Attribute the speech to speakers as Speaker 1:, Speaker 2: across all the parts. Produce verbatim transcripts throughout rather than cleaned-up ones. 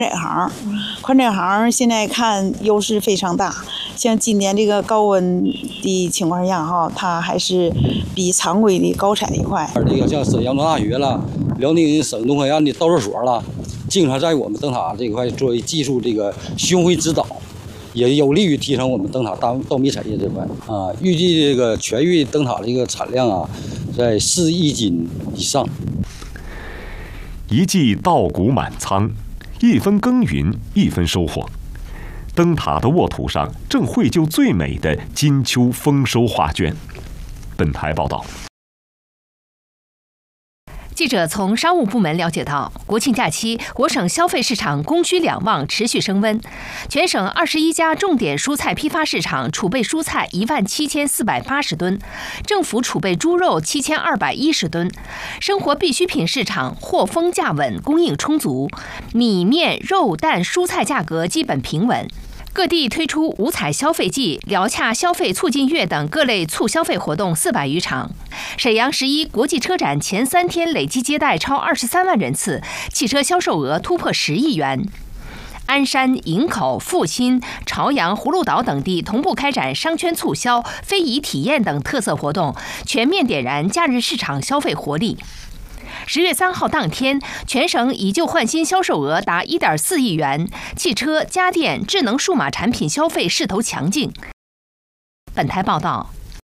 Speaker 1: 这行，宽这行现在看优势非常大。像今年这个高温的情况下，哈，它还是比常规的高产一块。
Speaker 2: 这个像沈阳农大学了、辽宁省农科院的稻作所了，经常在我们灯塔这块作为技术这个巡回指导，也有利于提升我们灯塔稻稻米产业这块啊。预计这个全域灯塔这个产量啊，在四亿斤以上。
Speaker 3: 一季稻谷满仓。一分耕耘一分收获，灯塔的沃土上正绘就最美的金秋丰收画卷。本台报道。
Speaker 4: 记者从商务部门了解到，国庆假期，我省消费市场供需两旺持续升温。全省二十一家重点蔬菜批发市场储备蔬菜一万七千四百八十吨，政府储备猪肉七千二百一十吨。生活必需品市场货丰价稳，供应充足，米面肉蛋蔬菜价格基本平稳。各地推出五彩消费季、辽洽消费促进月等各类促消费活动四百余场。沈阳十一国际车展前三天累计接待超二十三万人次，汽车销售额突破十亿元。鞍山、营口、阜新、朝阳、葫芦岛等地同步开展商圈促销、非遗体验等特色活动，全面点燃假日市场消费活力。十月三号当天，全省以旧换新销售额达一点四亿元，汽车、家电、智能数码产品消费势头强劲。本台报道。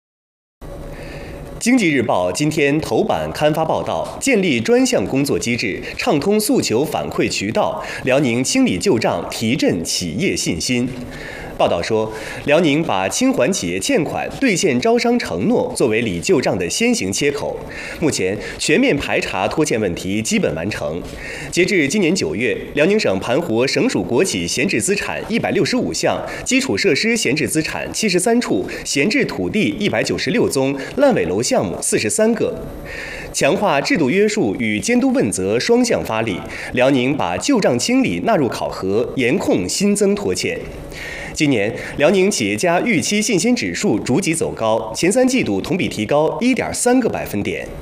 Speaker 5: 经济日报今天头版刊发报道，建立专项工作机制，畅通诉求反馈渠道，辽宁清理旧账，提振企业信心。报道说，辽宁把清还企业欠款、兑现招商承诺作为理旧账的先行切口。目前，全面排查拖欠问题基本完成。截至今年九月，辽宁省盘活省属国企闲置资产一百六十五项，基础设施闲置资产七十三处，闲置土地一百九十六宗，烂尾楼项目四十三个。强化制度约束与监督问责双向发力，辽宁把旧账清理纳入考核，严控新增拖欠。今年，辽宁企业家预期信心指数逐级走高，前三季度同比提高一点三个百分点。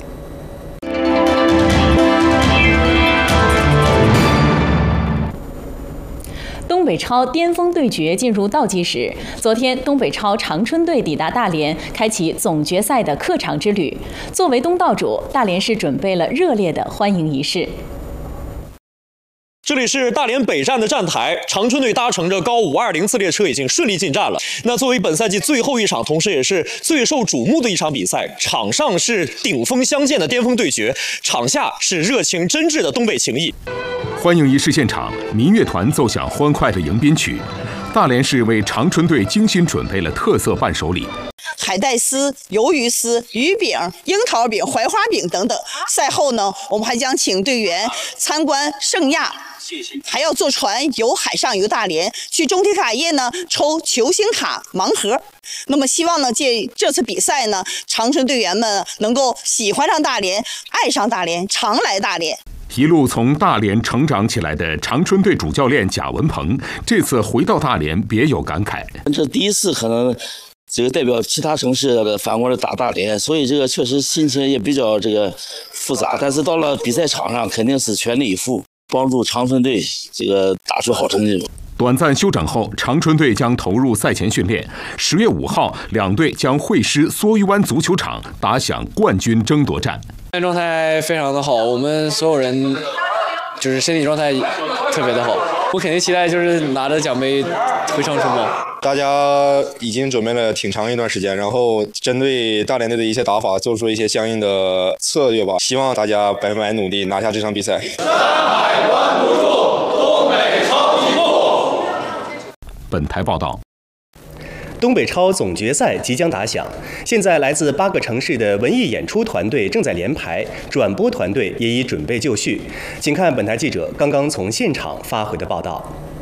Speaker 6: 东北超巅峰对决进入倒计时，昨天东北超长春队抵达大连，开启总决赛的客场之旅。作为东道主，大连市准备了热烈的欢迎仪式。
Speaker 7: 这里是大连北站的站台，长春队搭乘着高五二零次列车已经顺利进站了。那作为本赛季最后一场，同时也是最受瞩目的一场比赛，场上是顶峰相见的巅峰对决，场下是热情真挚的东北情谊。
Speaker 3: 欢迎仪式现场，民乐团奏响欢快的迎宾曲。大连市为长春队精心准备了特色伴手礼。
Speaker 1: 海带丝、鱿鱼丝、鱼饼、樱桃饼、槐花饼等等。赛后呢，我们还将请队员参观盛亚，还要坐船游海上游大连，去中体卡业呢抽球星卡盲盒。那么希望呢，借这次比赛呢，长春队员们能够喜欢上大连，爱上大连，常来大连。
Speaker 3: 一路从大连成长起来的长春队主教练贾文鹏，这次回到大连别有感慨。
Speaker 8: 这第一次可能这个代表其他城市的反过来打大连，所以这个确实心情也比较这个复杂。但是到了比赛场上，肯定是全力以赴，帮助长春队这个打出好成绩。
Speaker 3: 短暂休整后，长春队将投入赛前训练。十月五号，两队将会师梭鱼湾足球场，打响冠军争夺战。
Speaker 9: 状态非常的好，我们所有人就是身体状态特别的好。我肯定期待就是拿着奖杯回长春吧。
Speaker 10: 大家已经准备了挺长一段时间，然后针对大连队的一些打法做出一些相应的策略吧。希望大家百分百努力拿下这场比赛。山海关不住，东北超一步。
Speaker 3: 本台报道。
Speaker 5: 东北超总决赛即将打响，现在来自八个城市的文艺演出团队正在连排，转播团队也已准备就绪。请看本台记者刚刚从现场发回的报道。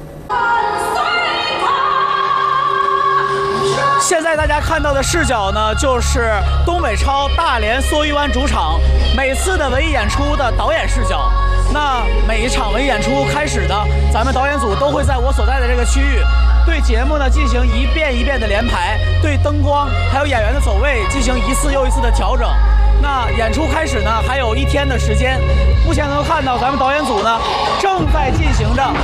Speaker 11: 现在大家看到的视角呢，就是东北超大连梭鱼湾主场每次的文艺演出的导演视角。那每一场文艺演出开始的，咱们导演组都会在我所在的这个区域，对节目呢进行一遍一遍的连排，对灯光还有演员的走位进行一次又一次的调整。那演出开始呢，还有一天的时间。目前能够看到，咱们导演组呢正在进行着